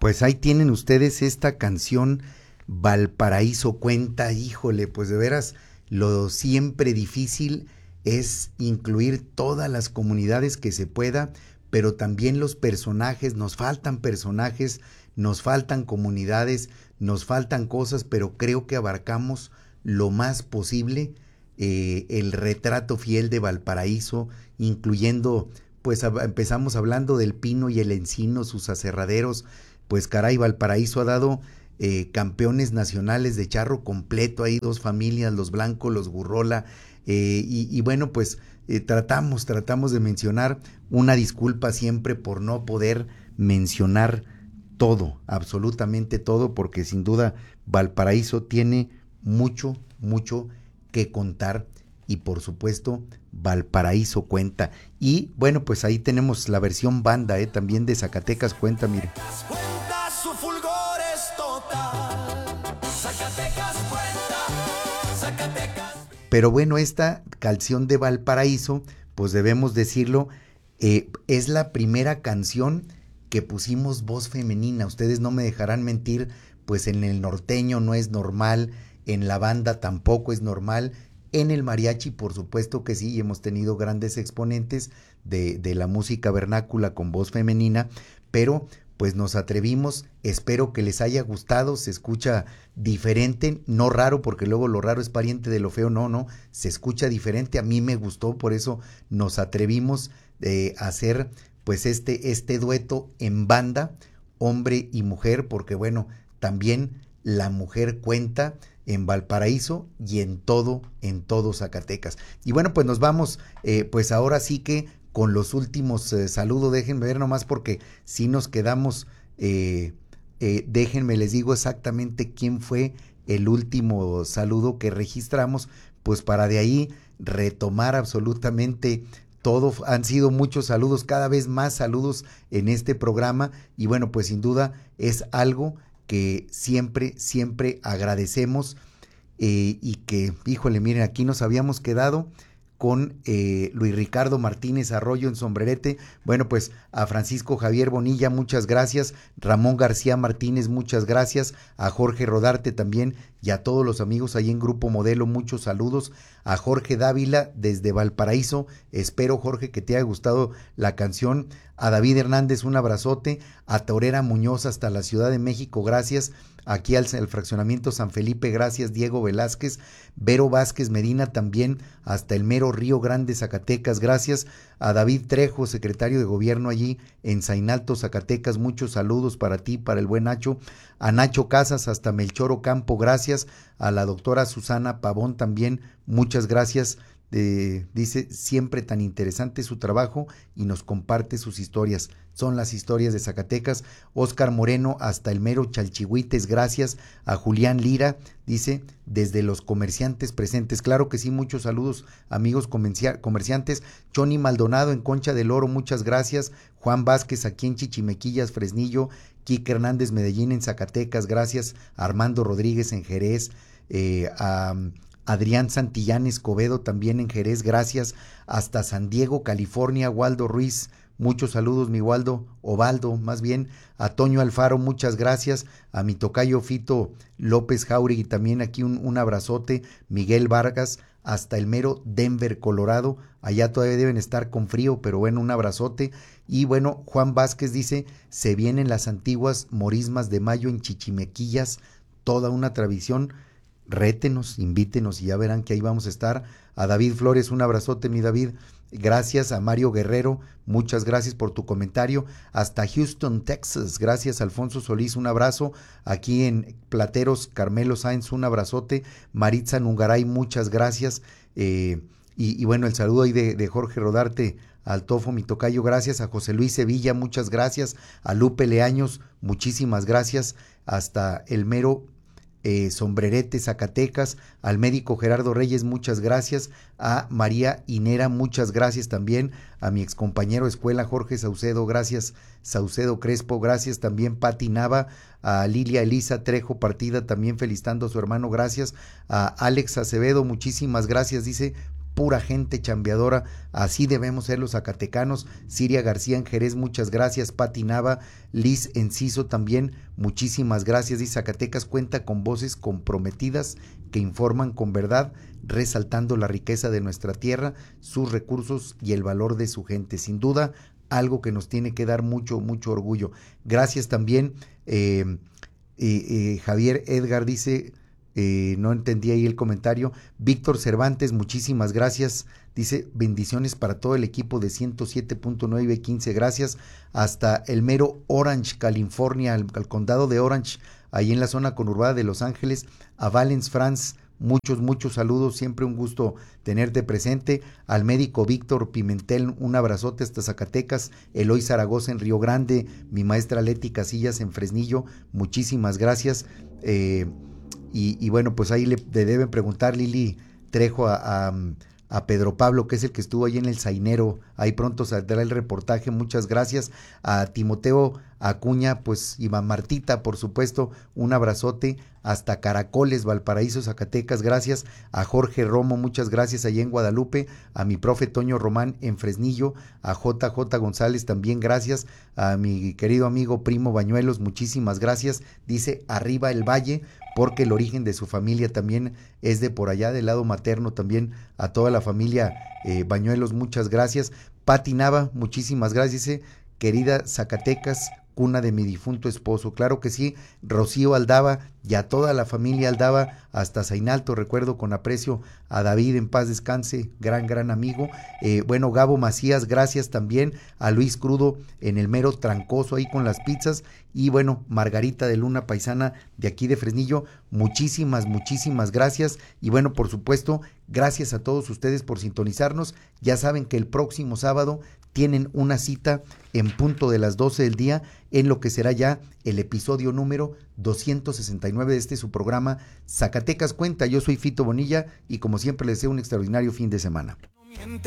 Pues ahí tienen ustedes esta canción Valparaíso Cuenta. Híjole, pues de veras lo siempre difícil es incluir todas las comunidades que se pueda, pero también los personajes, nos faltan comunidades, nos faltan cosas, pero creo que abarcamos lo más posible el retrato fiel de Valparaíso, incluyendo, pues empezamos hablando del pino y el encino, sus aserraderos. Pues caray, Valparaíso ha dado campeones nacionales de charro completo, hay dos familias, los Blanco, los Gurrola, y bueno, pues tratamos de mencionar, una disculpa siempre por no poder mencionar todo, absolutamente todo, porque sin duda Valparaíso tiene mucho que contar, y por supuesto Valparaíso Cuenta. Y bueno, pues ahí tenemos la versión banda también de Zacatecas Cuenta, mire. Su fulgor es total. Zacatecas Cuenta, Zacatecas. Pero bueno, esta canción de Valparaíso, pues debemos decirlo, es la primera canción que pusimos voz femenina. Ustedes no me dejarán mentir, pues en el norteño no es normal, en la banda tampoco es normal, en el mariachi por supuesto que sí, y hemos tenido grandes exponentes de la música vernácula con voz femenina, pero pues nos atrevimos, espero que les haya gustado, se escucha diferente, no raro, porque luego lo raro es pariente de lo feo, no, se escucha diferente, a mí me gustó, por eso nos atrevimos a hacer pues este dueto en banda, hombre y mujer, porque bueno, también la mujer cuenta en Valparaíso y en todo Zacatecas. Y bueno, pues nos vamos, pues ahora sí que con los últimos saludos, déjenme ver nomás porque si nos quedamos, déjenme les digo exactamente quién fue el último saludo que registramos, pues para de ahí retomar absolutamente todo. Han sido muchos saludos, cada vez más saludos en este programa, y bueno, pues sin duda es algo que siempre agradecemos, y que, híjole, miren, aquí nos habíamos quedado con Luis Ricardo Martínez Arroyo en Sombrerete. Bueno, pues a Francisco Javier Bonilla, muchas gracias. Ramón García Martínez, muchas gracias. A Jorge Rodarte también, y a todos los amigos ahí en Grupo Modelo, muchos saludos. A Jorge Dávila desde Valparaíso, espero, Jorge, que te haya gustado la canción. A David Hernández, un abrazote. A Torera Muñoz hasta la Ciudad de México, gracias. Aquí al fraccionamiento San Felipe, gracias. Diego Velázquez, Vero Vázquez Medina también, hasta el mero Río Grande, Zacatecas, gracias. A David Trejo, secretario de gobierno allí en Zainalto, Zacatecas, muchos saludos para ti, para el buen Nacho. A Nacho Casas hasta Melchor Ocampo, gracias. A la doctora Susana Pavón también, muchas gracias. Dice, siempre tan interesante su trabajo y nos comparte sus historias, son las historias de Zacatecas. Óscar Moreno hasta el mero Chalchihuites, gracias. A Julián Lira, dice, desde los comerciantes presentes, claro que sí, muchos saludos amigos comerciantes. Choni Maldonado en Concha del Oro, muchas gracias. Juan Vázquez aquí en Chichimequillas, Fresnillo. Quique Hernández Medellín en Zacatecas, gracias. Armando Rodríguez en Jerez, a Adrián Santillán Escobedo también en Jerez, gracias. Hasta San Diego, California, Waldo Ruiz, muchos saludos, mi Ovaldo, más bien. A Toño Alfaro, muchas gracias. A mi tocayo Fito López Jauregui también aquí un abrazote. Miguel Vargas hasta el mero Denver, Colorado, allá todavía deben estar con frío, pero bueno, un abrazote. Y bueno, Juan Vázquez dice, se vienen las antiguas morismas de mayo en Chichimequillas, toda una tradición. Rétenos, invítenos y ya verán que ahí vamos a estar. A David Flores, un abrazote, mi David, gracias. A Mario Guerrero, muchas gracias por tu comentario. Hasta Houston, Texas, gracias. Alfonso Solís, un abrazo. Aquí en Plateros, Carmelo Sáenz, un abrazote. Maritza Nungaray, muchas gracias. Y bueno, el saludo ahí de Jorge Rodarte al Tofo, mi tocayo, gracias. A José Luis Sevilla, muchas gracias. A Lupe Leaños, muchísimas gracias. Hasta el mero Sombrerete, Zacatecas. Al médico Gerardo Reyes, muchas gracias. A María Inera, muchas gracias también. A mi excompañero de escuela Jorge Saucedo, gracias. Saucedo Crespo, gracias también. Pati Nava. A Lilia Elisa Trejo Partida, también felicitando a su hermano, gracias. A Alex Acevedo, muchísimas gracias, dice, pura gente chambeadora, así debemos ser los zacatecanos. Siria García en Jerez, muchas gracias. Pati Nava, Liz Enciso también, muchísimas gracias. Dice: Zacatecas cuenta con voces comprometidas que informan con verdad, resaltando la riqueza de nuestra tierra, sus recursos y el valor de su gente. Sin duda, algo que nos tiene que dar mucho, mucho orgullo. Gracias también. Javier Edgar dice, no entendí ahí el comentario. Víctor Cervantes, muchísimas gracias. Dice: bendiciones para todo el equipo de 107.9 y 15, gracias. Hasta el mero Orange, California, al condado de Orange, ahí en la zona conurbada de Los Ángeles. A Valens France, muchos saludos, siempre un gusto tenerte presente. Al médico Víctor Pimentel, un abrazote hasta Zacatecas. Eloy Zaragoza en Río Grande, mi maestra Leti Casillas en Fresnillo, muchísimas gracias. Y bueno, pues ahí le deben preguntar, Lili Trejo, a Pedro Pablo, que es el que estuvo ahí en el Zainero, ahí pronto saldrá el reportaje, muchas gracias. A Timoteo Acuña, pues, y a Martita, por supuesto, un abrazote hasta Caracoles, Valparaíso, Zacatecas, gracias. A Jorge Romo, muchas gracias allá en Guadalupe. A mi profe Toño Román en Fresnillo. A JJ González también, gracias. A mi querido amigo Primo Bañuelos, muchísimas gracias. Dice: arriba el valle, porque el origen de su familia también es de por allá, del lado materno también. A toda la familia Bañuelos, muchas gracias. Pati Nava, muchísimas gracias. Dice: querida Zacatecas, cuna de mi difunto esposo. Claro que sí. Rocío Aldaba y a toda la familia Aldaba, hasta Zainalto, recuerdo con aprecio a David, en paz descanse, gran amigo. Bueno, Gabo Macías, gracias también. A Luis Crudo en el mero Trancoso, ahí con las pizzas. Y bueno, Margarita de Luna, paisana de aquí de Fresnillo, muchísimas gracias. Y bueno, por supuesto, gracias a todos ustedes por sintonizarnos. Ya saben que el próximo sábado tienen una cita en punto de las 12 del día en lo que será ya el episodio número 269 de este su programa Zacatecas Cuenta. Yo soy Fito Bonilla y como siempre les deseo un extraordinario fin de semana.